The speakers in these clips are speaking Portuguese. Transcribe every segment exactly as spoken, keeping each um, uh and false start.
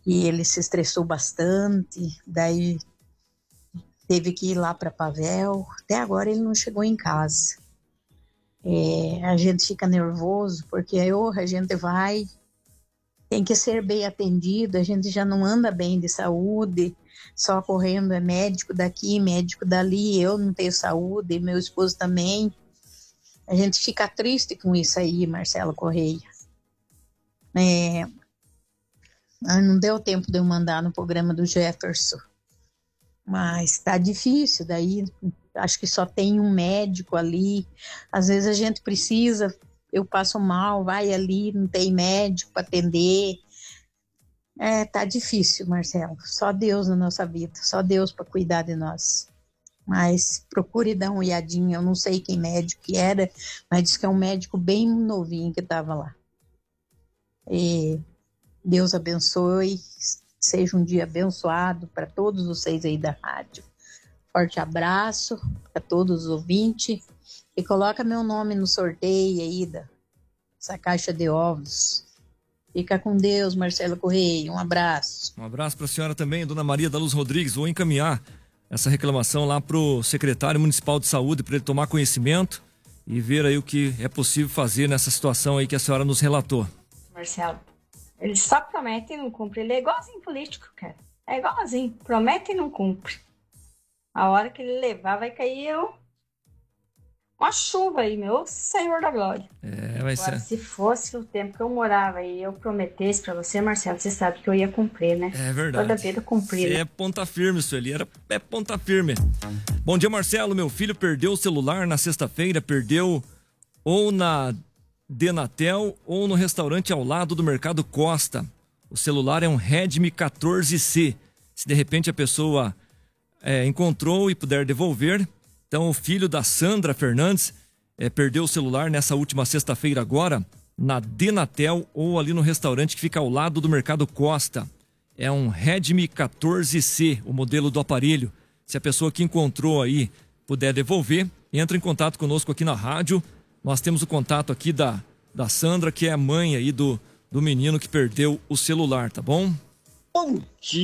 e ele se estressou bastante, daí teve que ir lá para Pavel. Até agora ele não chegou em casa. É, a gente fica nervoso, porque aí oh, a gente vai, tem que ser bem atendido, a gente já não anda bem de saúde, só correndo é médico daqui, médico dali, eu não tenho saúde, meu esposo também. A gente fica triste com isso aí, Marcelo Correia. É, não deu tempo de eu mandar no programa do Jefferson, mas tá difícil, daí acho que só tem um médico ali, às vezes a gente precisa, eu passo mal, vai ali, não tem médico para atender, é, tá difícil, Marcelo, só Deus na nossa vida, só Deus para cuidar de nós, mas procure dar uma olhadinha, eu não sei quem médico que era, mas diz que é um médico bem novinho que estava lá, e Deus abençoe, seja um dia abençoado para todos vocês aí da rádio. Forte abraço para todos os ouvintes e coloca meu nome no sorteio aí dessa caixa de ovos. Fica com Deus, Marcelo Correia. Um abraço. Um abraço para a senhora também, dona Maria da Luz Rodrigues. Vou encaminhar essa reclamação lá para o secretário municipal de saúde para ele tomar conhecimento e ver aí o que é possível fazer nessa situação aí que a senhora nos relatou. Marcelo, ele só promete e não cumpre. Ele é igualzinho político, cara. É igualzinho. Promete e não cumpre. A hora que ele levar vai cair eu... uma chuva aí, meu Senhor da Glória. É, vai Agora, ser. se fosse o tempo que eu morava e eu prometesse pra você, Marcelo, você sabe que eu ia cumprir, né? É verdade. Toda vida cumprir. Você é ponta firme, Sueli. Era, é ponta firme. Bom dia, Marcelo. Meu filho perdeu o celular na sexta-feira. Perdeu ou na Denatel ou no restaurante ao lado do Mercado Costa. O celular é um Redmi quatorze C. Se de repente a pessoa é, encontrou e puder devolver. Então o filho da Sandra Fernandes é, perdeu o celular nessa última sexta-feira agora na Denatel ou ali no restaurante que fica ao lado do Mercado Costa. É um Redmi quatorze C, o modelo do aparelho. Se a pessoa que encontrou aí puder devolver, entra em contato conosco aqui na rádio. Nós temos o contato aqui da, da Sandra, que é a mãe aí do, do menino que perdeu o celular, tá bom? Bom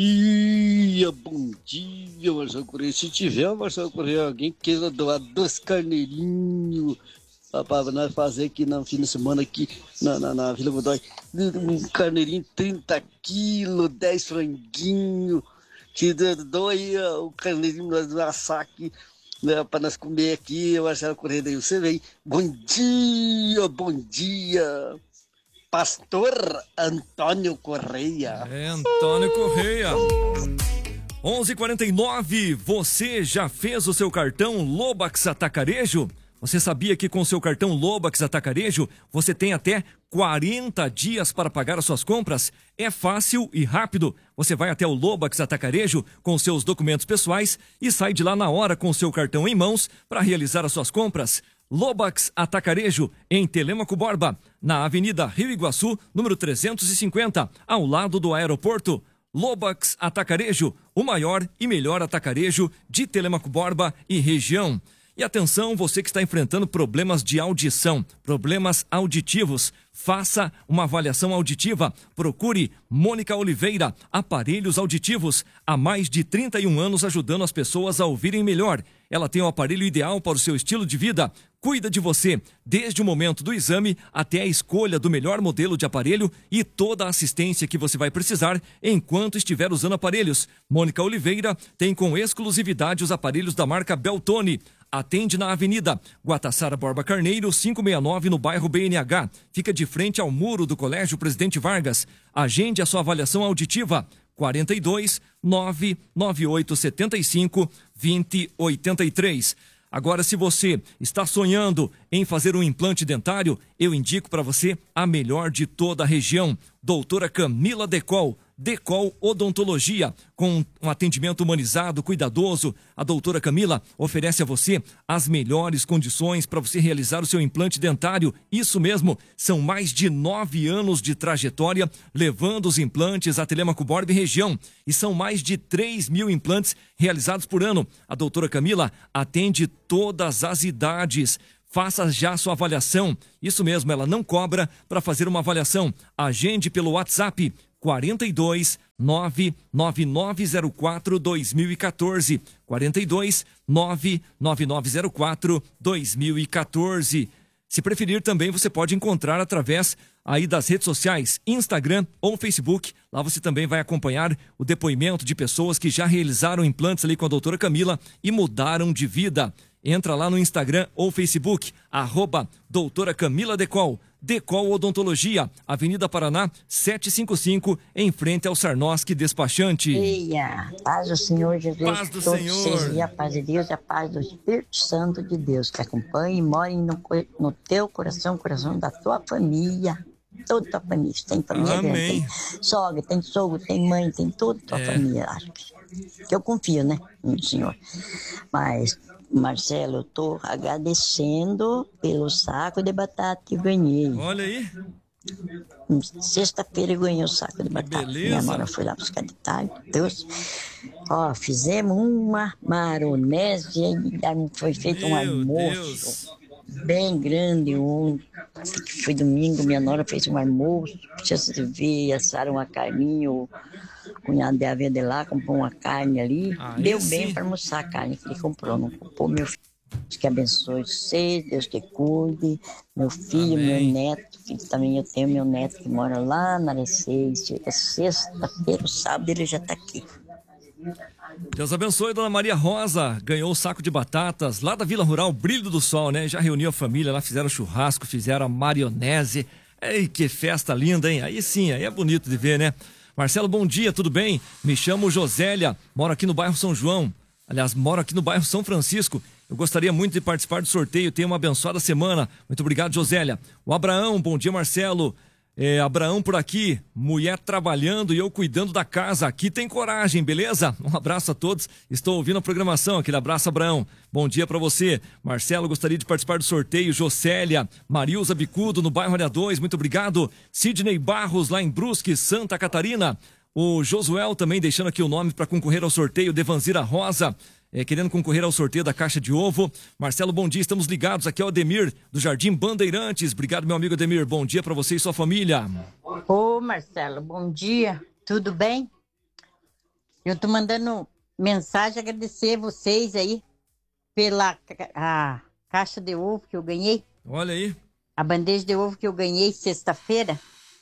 dia, bom dia, Marcelo Correia. Se tiver, Marcelo Correia, alguém que queira doar dois carneirinhos para nós fazer aqui no fim de semana, aqui na, na, na Vila Godoy, um carneirinho trinta quilos, dez franguinhos, que doa aí o carneirinho nós assar aqui, né, para nós comer aqui, Marcelo Correia, daí você vem. Bom dia, bom dia, Pastor Antônio Correia. É, Antônio Correia. onze e quarenta e nove, você já fez o seu cartão Lobax Atacarejo? Você sabia que com o seu cartão Lobax Atacarejo, você tem até quarenta dias para pagar as suas compras? É fácil e rápido. Você vai até o Lobax Atacarejo com seus documentos pessoais e sai de lá na hora com o seu cartão em mãos para realizar as suas compras. Lobax Atacarejo, em Telêmaco Borba, na Avenida Rio Iguaçu, número trezentos e cinquenta, ao lado do aeroporto. Lobax Atacarejo, o maior e melhor atacarejo de Telêmaco Borba e região. E atenção, você que está enfrentando problemas de audição, problemas auditivos, faça uma avaliação auditiva. Procure Mônica Oliveira, Aparelhos Auditivos, há mais de trinta e um anos ajudando as pessoas a ouvirem melhor. Ela tem o aparelho ideal para o seu estilo de vida. Cuida de você, desde o momento do exame até a escolha do melhor modelo de aparelho e toda a assistência que você vai precisar enquanto estiver usando aparelhos. Mônica Oliveira tem com exclusividade os aparelhos da marca Beltone. Atende na Avenida Guatassara Borba Carneiro, quinhentos e sessenta e nove, no bairro B N H. Fica de frente ao muro do Colégio Presidente Vargas. Agende a sua avaliação auditiva. quarenta e dois, nove nove oito sete cinco, dois zero oito três. Agora, se você está sonhando em fazer um implante dentário, eu indico para você a melhor de toda a região. Doutora Camila Decol. Decol Odontologia, com um atendimento humanizado, cuidadoso. A doutora Camila oferece a você as melhores condições para você realizar o seu implante dentário. Isso mesmo, são mais de nove anos de trajetória levando os implantes a Telêmaco Borba e região. E são mais de três mil implantes realizados por ano. A doutora Camila atende todas as idades. Faça já sua avaliação. Isso mesmo, ela não cobra para fazer uma avaliação. Agende pelo WhatsApp quarenta e dois, nove nove nove zero quatro dois mil e quatorze. quarenta e dois, nove nove nove zero quatro dois mil e quatorze. Se preferir também você pode encontrar através aí das redes sociais, Instagram ou Facebook. Lá você também vai acompanhar o depoimento de pessoas que já realizaram implantes ali com a doutora Camila e mudaram de vida. Entra lá no Instagram ou Facebook, arroba doutora Camila Decol. Decol Odontologia, Avenida Paraná, setecentos e cinquenta e cinco, em frente ao Sarnosky Despachante. Eia, paz do Senhor Jesus. Paz do todos Senhor. Vocês, e a paz de Deus e a paz do Espírito Santo de Deus, que acompanhe e more no, no teu coração, coração da tua família. Toda tua família. Tem família Amém. grande, tem sogra, tem sogro, tem mãe, tem toda a tua É. família. Acho que, que eu confio, né, no Senhor. Mas, Marcelo, eu tô agradecendo pelo saco de batata que eu ganhei. Olha aí. Sexta-feira eu ganhei o saco de batata. beleza. Minha nora foi lá buscar de tarde. Deus. Ó, fizemos uma maronese e aí foi feito um Meu almoço Deus. bem grande. Um, que foi domingo, minha nora fez um almoço. Precisa de ver, assaram uma carninha. O cunhado de Aveia de lá comprou uma carne ali. Aí Deu sim. bem para almoçar a carne que ele comprou. Não comprou, meu filho. Deus que abençoe vocês, Deus que cuide, meu filho, Amém. meu neto, que também eu tenho meu neto que mora lá na Arecês. É sexta-feira, sábado ele já está aqui. Deus abençoe, Dona Maria Rosa. Ganhou o saco de batatas lá da Vila Rural, Brilho do Sol, né? Já reuniu a família lá, fizeram churrasco, fizeram a marionese. Ei, que festa linda, hein? Aí sim, aí é bonito de ver, né? Marcelo, bom dia, tudo bem? Me chamo Josélia, moro aqui no bairro São João. Aliás, moro aqui no bairro São Francisco. Eu gostaria muito de participar do sorteio. Tenha uma abençoada semana. Muito obrigado, Josélia. O Abraão, bom dia, Marcelo. É, Abraão por aqui, mulher trabalhando e eu cuidando da casa. Aqui tem coragem, beleza? Um abraço a todos. Estou ouvindo a programação. Aquele abraço, Abraão. Bom dia pra você. Marcelo, gostaria de participar do sorteio. Jocélia, Marilza Bicudo, no bairro Área dois. Muito obrigado. Sidney Barros, lá em Brusque, Santa Catarina. O Josuel também deixando aqui o nome para concorrer ao sorteio. Devanzira Rosa, é, querendo concorrer ao sorteio da caixa de ovo. Marcelo, bom dia, estamos ligados. Aqui é o Ademir, do Jardim Bandeirantes. Obrigado, meu amigo Ademir. Bom dia para você e sua família. Ô, Marcelo, bom dia. Tudo bem? Eu tô mandando mensagem agradecer vocês aí pela ca- a caixa de ovo que eu ganhei, Olha aí. a bandeja de ovo que eu ganhei sexta-feira.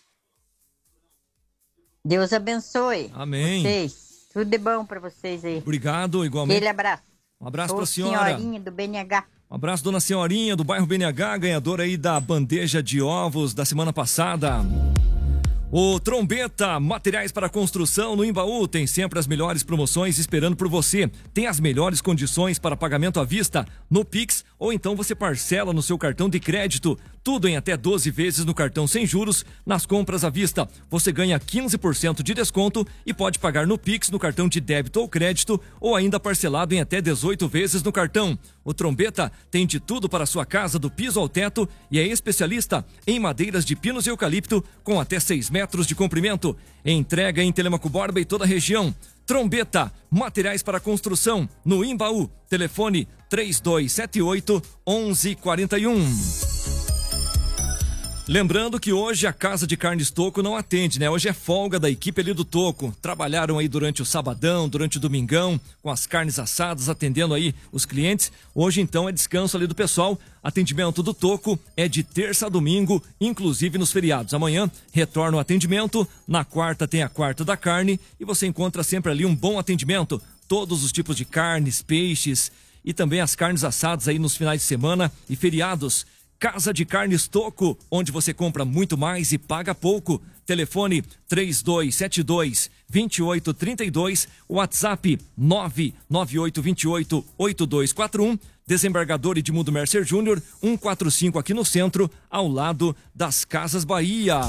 Deus abençoe Amém. vocês. Tudo de bom pra vocês aí. Obrigado, igualmente. Aquele abraço. Um abraço Sou pra senhora. senhorinha do B N H. Um abraço, dona Senhorinha, do bairro B N H, ganhadora aí da bandeja de ovos da semana passada. O Trombeta, materiais para construção no Imbaú, tem sempre as melhores promoções esperando por você. Tem as melhores condições para pagamento à vista no Pix ou então você parcela no seu cartão de crédito. Tudo em até doze vezes no cartão sem juros. Nas compras à vista, você ganha quinze por cento de desconto e pode pagar no Pix, no cartão de débito ou crédito ou ainda parcelado em até dezoito vezes no cartão. O Trombeta tem de tudo para a sua casa, do piso ao teto, e é especialista em madeiras de pinos e eucalipto com até seis metros de comprimento. Entrega em Telemaco Borba e toda a região. Trombeta, materiais para construção no Imbaú. Telefone três dois sete oito, um um quatro um. Lembrando que hoje a Casa de Carnes Toco não atende, né? Hoje é folga da equipe ali do Toco. Trabalharam aí durante o sabadão, durante o domingão, com as carnes assadas, atendendo aí os clientes. Hoje, então, é descanso ali do pessoal. Atendimento do Toco é de terça a domingo, inclusive nos feriados. Amanhã retorna o atendimento. Na quarta tem a quarta da carne e você encontra sempre ali um bom atendimento. Todos os tipos de carnes, peixes e também as carnes assadas aí nos finais de semana e feriados. Casa de Carnes Toco, onde você compra muito mais e paga pouco. Telefone três dois sete dois, dois oito três dois, WhatsApp nove nove oito dois oito, oito dois quatro um, Desembargador Edmundo Mercer Júnior, cento e quarenta e cinco aqui no centro, ao lado das Casas Bahia.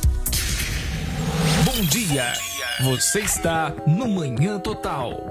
Bom dia, você está no Manhã Total.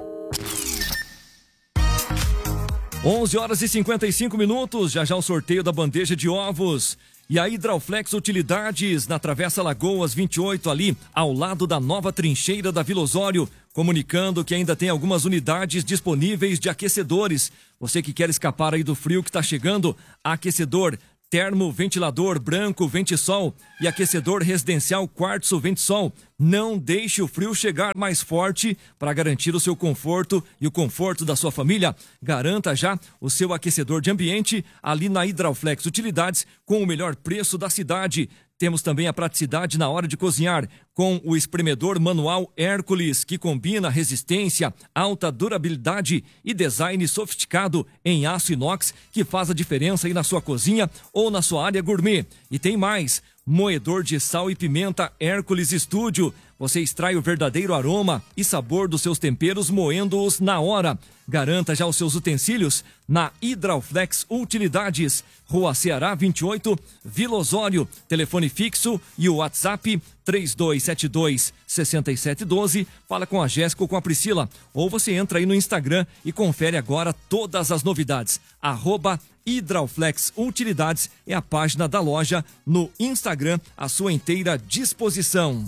onze horas e cinquenta e cinco minutos, já já o sorteio da bandeja de ovos. E a Hidrauflex Utilidades, na Travessa Lagoas vinte e oito, ali, ao lado da nova trincheira da Vila Osório, comunicando que ainda tem algumas unidades disponíveis de aquecedores. Você que quer escapar aí do frio que está chegando, aquecedor termo ventilador branco Ventisol e aquecedor residencial quartzo Ventisol. Não deixe o frio chegar mais forte para garantir o seu conforto e o conforto da sua família. Garanta já o seu aquecedor de ambiente ali na Hidrauflex Utilidades com o melhor preço da cidade. Temos também a praticidade na hora de cozinhar com o espremedor manual Hércules, que combina resistência, alta durabilidade e design sofisticado em aço inox, que faz a diferença aí na sua cozinha ou na sua área gourmet. E tem mais, moedor de sal e pimenta Hércules Studio. Você extrai o verdadeiro aroma e sabor dos seus temperos moendo-os na hora. Garanta já os seus utensílios na Hidrauflex Utilidades, Rua Ceará vinte e oito, Vila Osório. Telefone fixo e o WhatsApp três dois sete dois, seis sete um dois. Fala com a Jéssica ou com a Priscila. Ou você entra aí no Instagram e confere agora todas as novidades. Arroba Hidrauflex Utilidades é a página da loja no Instagram, à sua inteira disposição.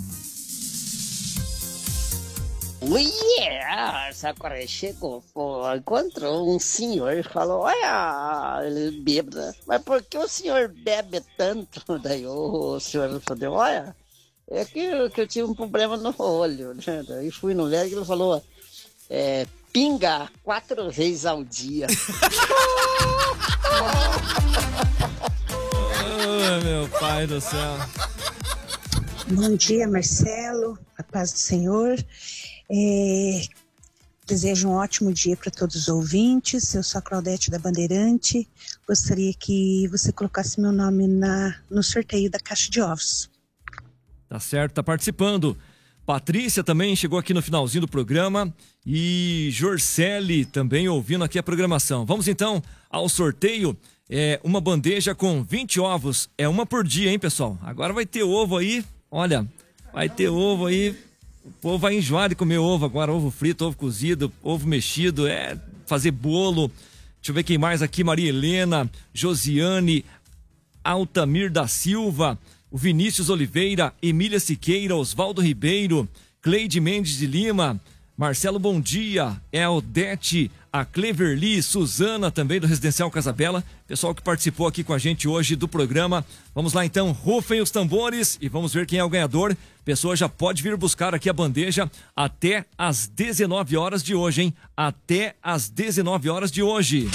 Ué, Sakurai chegou, pô, encontrou um senhor e falou, olha, ele bebe, mas por que o senhor bebe tanto? Daí o senhor falou, olha, é que, que eu tive um problema no olho, né? Daí fui no médico e ele falou, é, pinga quatro vezes ao dia. Oh, meu pai do céu. Bom dia, Marcelo, a paz do Senhor. É, desejo um ótimo dia para todos os ouvintes. Eu sou a Claudete da Bandeirante. Gostaria que você colocasse meu nome na, no sorteio da caixa de ovos. Tá certo, tá participando. Patrícia também chegou aqui no finalzinho do programa e Jorcele também ouvindo aqui a programação. Vamos então ao sorteio. É uma bandeja com vinte ovos. É uma por dia, hein, pessoal? Agora vai ter ovo aí. Olha, vai ter ovo aí. O povo vai enjoar de comer ovo agora. Ovo frito, ovo cozido, ovo mexido. É fazer bolo. Deixa eu ver quem mais aqui. Maria Helena, Josiane, Altamir da Silva, o Vinícius Oliveira, Emília Siqueira, Osvaldo Ribeiro, Cleide Mendes de Lima, Marcelo Bom Dia, Eldete, a Cleverly, Suzana também do Residencial Casabela, pessoal que participou aqui com a gente hoje do programa. Vamos lá então, rufem os tambores e vamos ver quem é o ganhador. Pessoa já pode vir buscar aqui a bandeja até às dezenove horas de hoje, hein? Até às dezenove horas de hoje.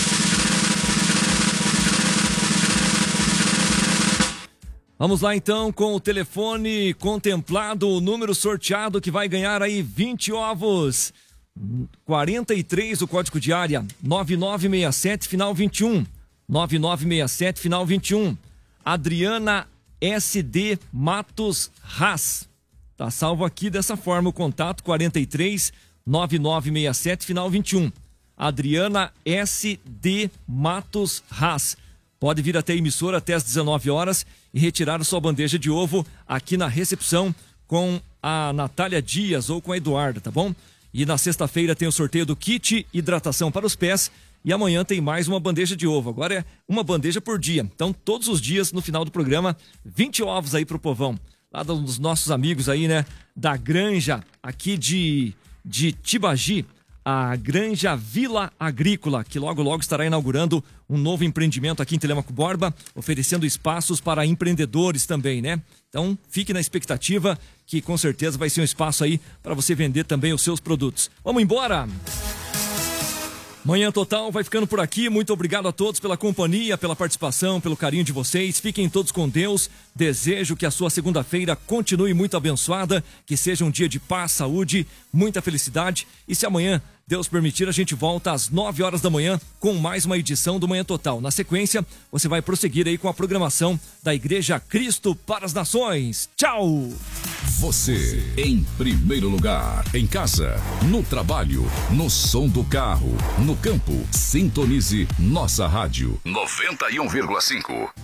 Vamos lá então com o telefone contemplado, o número sorteado que vai ganhar aí vinte ovos. quarenta e três o código de área, nove nove seis sete, final vinte e um. nove nove seis sete, final vinte e um. Adriana S D Matos Haas. Tá salvo aqui dessa forma o contato, quarenta e três, nove nove seis sete, final vinte e um. Adriana S D Matos Haas. Pode vir até a emissora até às dezenove horas e retirar a sua bandeja de ovo aqui na recepção com a Natália Dias ou com a Eduarda, tá bom? E na sexta-feira tem o sorteio do kit hidratação para os pés e amanhã tem mais uma bandeja de ovo. Agora é uma bandeja por dia. Então, todos os dias, no final do programa, vinte ovos aí pro povão. Lá dos nossos amigos aí, né? Da Granja, aqui de, de Tibagi. A Granja Vila Agrícola, que logo logo estará inaugurando um novo empreendimento aqui em Telêmaco Borba, oferecendo espaços para empreendedores também, né? Então, fique na expectativa que com certeza vai ser um espaço aí para você vender também os seus produtos. Vamos embora! Manhã Total vai ficando por aqui. Muito obrigado a todos pela companhia, pela participação, pelo carinho de vocês. Fiquem todos com Deus. Desejo que a sua segunda-feira continue muito abençoada, que seja um dia de paz, saúde, muita felicidade. E se amanhã Deus permitir, a gente volta às nove horas da manhã com mais uma edição do Manhã Total. Na sequência, você vai prosseguir aí com a programação da Igreja Cristo para as Nações. Tchau! Você, em primeiro lugar, em casa, no trabalho, no som do carro, no campo, sintonize nossa rádio noventa e um vírgula cinco.